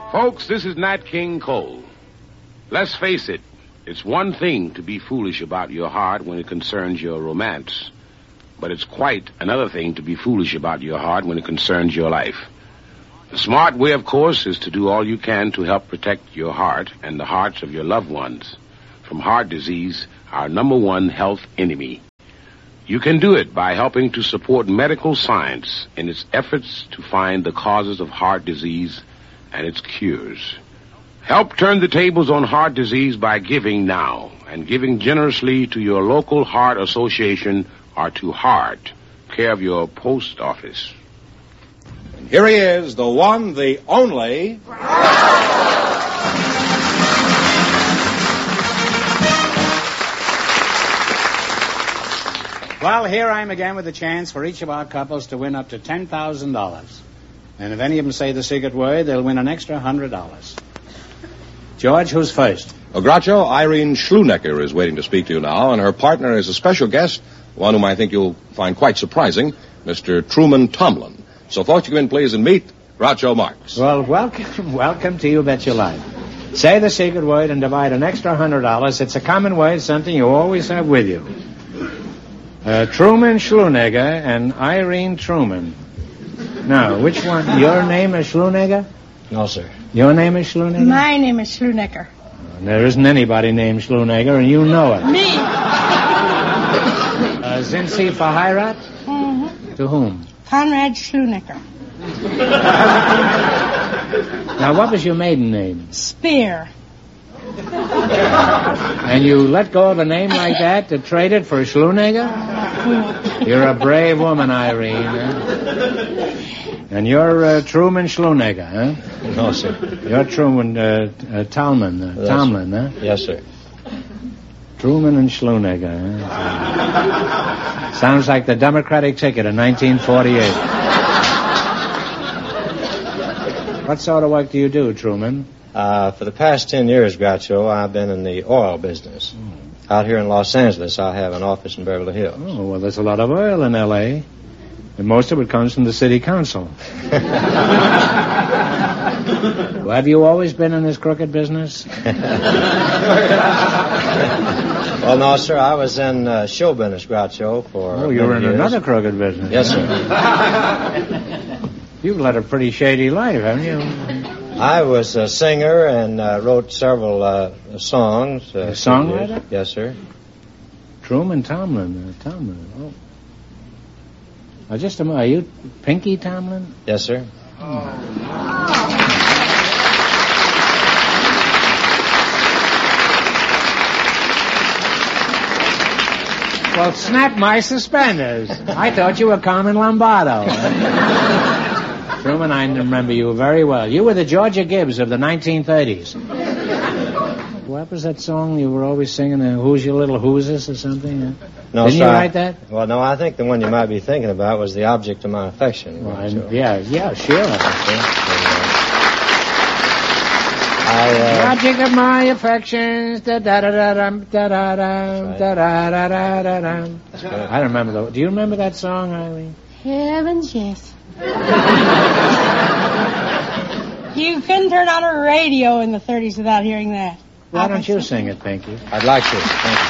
Folks, this is Nat King Cole. Let's face it, it's one thing to be foolish about your heart when it concerns your romance. But it's quite another thing to be foolish about your heart when it concerns your life. The smart way, of course, is to do all you can to help protect your heart and the hearts of your loved ones from heart disease, our number one health enemy. You can do it by helping to support medical science in its efforts to find the causes of heart disease and its cures. Help turn the tables on heart disease by giving now and giving generously to your local heart association or to Heart, care of your post office. And here he is, the one, the only... Well, here I am again with a chance for each of our couples to win up to $10,000. And if any of them say the secret word, they'll win an extra $100. George, who's first? Oh, Groucho, Irene Schlunecker is waiting to speak to you now, and her partner is a special guest, one whom I think you'll find quite surprising, Mr. Truman Tomlin. So, folks, you come in, please, and meet Groucho Marx. Well, welcome to You Bet Your Life. Say the secret word and divide an extra $100. It's a common word, something you always have with you. Truman Schlunecker and Irene Truman. Now, which one? Your name is Schlunecker? No, sir. Your name is Schlunecker? My name is Schlunecker. There isn't anybody named Schlunecker, and you know it. Me. Sind Sie verheiratet? Mm-hmm. To whom? Conrad Schlunecker. Now, what was your maiden name? Spear. And you let go of a name like that to trade it for Schlunecker? You're a brave woman, Irene. Huh? And you're Truman Schlunecker, huh? No, sir. You're Truman Tomlin, Tomlin, huh? Yes, sir. Truman and Schlunecker, huh? Sounds like the Democratic ticket in 1948. What sort of work do you do, Truman? For the past 10 years, Groucho, I've been in the oil business. Out here in Los Angeles, I have an office in Beverly Hills. Oh, well, there's a lot of oil in L.A., and most of it comes from the city council. Well, have you always been in this crooked business? Well, no, sir, I was in show business, Groucho, for Oh, you were in years. another crooked business. Yes, sir. You've led a pretty shady life, haven't you? I was a singer and wrote several songs. A songwriter? Yes, sir. Truman Tomlin. Tomlin. Oh. Just a minute. Are you Pinky Tomlin? Yes, sir. Well, snap my suspenders. I thought you were Carmen Lombardo. Truman, I remember you very well. You were the Georgia Gibbs of the 1930s. What was that song you were always singing? Who's Your Little Whooses or something? No, Didn't sir, you write that? Well, no, I think the one you might be thinking about was The Object of My Affection. Well, yeah, sure. The object of my affections. Da-da-da-da-dum, da-da-dum, da-da-da-da-da-dum. I don't remember Do you remember that song, Eileen? Heavens, yes. You couldn't turn on a radio in the 30s without hearing that. Why don't you sing it, Pinky? I'd like to. Thank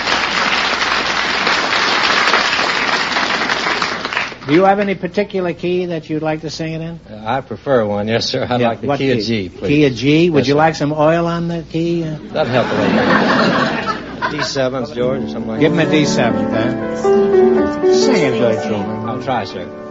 you. Do you have any particular key that you'd like to sing it in? I prefer one, yes, sir. I'd like the key of G, please. Key of G? Would Yes, you sir. like some oil on the key? That'd help a little. D7s, George, or something like Give him that. a D7, then. Sing it good, Truman. I'll try, sir.